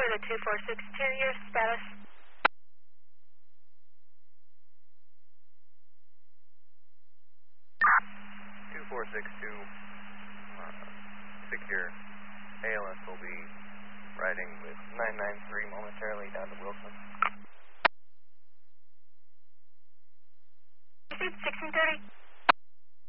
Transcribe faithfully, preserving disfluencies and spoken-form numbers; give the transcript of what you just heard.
to two four six two, your status? two four six two, uh, secure. A L S will be riding with nine nine three momentarily down to Wilson.